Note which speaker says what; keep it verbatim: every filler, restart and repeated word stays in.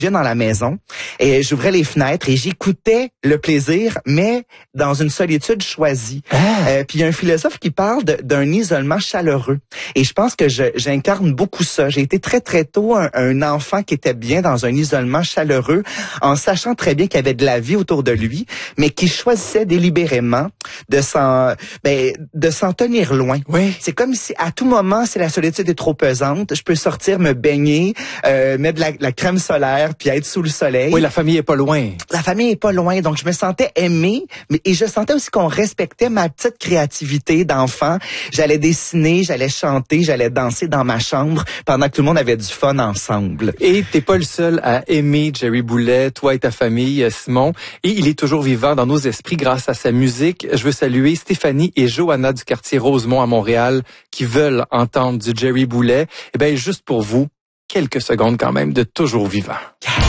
Speaker 1: dans la maison et j'ouvrais les fenêtres et j'écoutais le plaisir, mais dans une solitude choisie. Ah. Euh, puis il y a un philosophe qui parle de, d'un isolement chaleureux. Et je pense que je, j'incarne beaucoup ça. J'ai été très, très tôt un, un enfant qui était bien dans un isolement chaleureux, en sachant très bien qu'il y avait de la vie autour de lui, mais qui choisissait délibérément de s'en, ben, de s'en tenir loin.
Speaker 2: Oui.
Speaker 1: C'est comme si à tout moment, si la solitude est trop pesante, je peux sortir, me baigner, euh, mettre de la, la crème solaire, puis être sous le soleil.
Speaker 2: Oui, la famille est pas loin.
Speaker 1: La famille est pas loin, donc je me sentais aimée, mais et je sentais aussi qu'on respectait ma petite créativité d'enfant. J'allais dessiner, j'allais chanter, j'allais danser dans ma chambre pendant que tout le monde avait du fun ensemble.
Speaker 2: Et t'es pas le seul à aimer Jerry Boulet, toi et ta famille, Simon. Et il est toujours vivant dans nos esprits grâce à sa musique. Je veux saluer Stéphanie et Johanna du quartier Rosemont à Montréal qui veulent entendre du Jerry Boulet. Eh bien, juste pour vous, quelques secondes quand même de toujours vivant.
Speaker 1: Yeah.